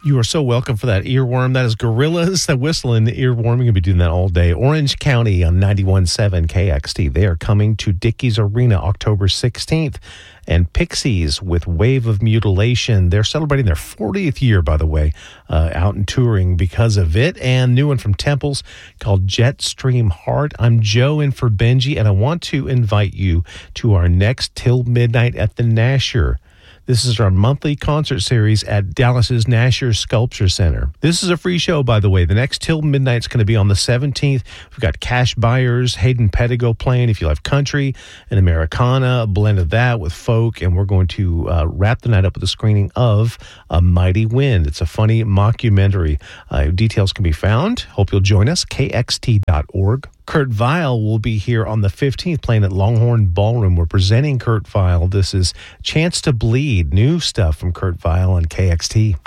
You are so welcome for that earworm. That is Gorillaz, that whistle in the earworm. You're going to be doing that all day. Orange County on 91.7 KXT. They are coming to Dickies Arena October 16th. And Pixies with Wave of Mutilation. They're celebrating their 40th year, by the way, out and touring because of it. And new one from Temples called Jetstream Heart. I'm Joe in for Benji, and I want to invite you to our next Till Midnight at the Nasher. This is our monthly concert series at Dallas's Nasher Sculpture Center. This is a free show, by the way. The next Till Midnight's going to be on the 17th. We've got Cash Byers, Hayden Pedigo playing If You Love Country, and Americana, a blend of that with folk, and we're going to wrap the night up with a screening of A Mighty Wind. It's a funny mockumentary. Details can be found. Hope you'll join us, kxt.org. Kurt Vile will be here on the 15th playing at Longhorn Ballroom. We're presenting Kurt Vile. This is Chance to Bleed, new stuff from Kurt Vile on KXT.